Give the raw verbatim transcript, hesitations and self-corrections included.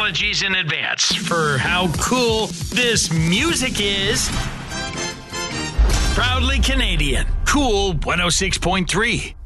apologies in advance for how cool this music is. Proudly Canadian. Cool one oh six point three.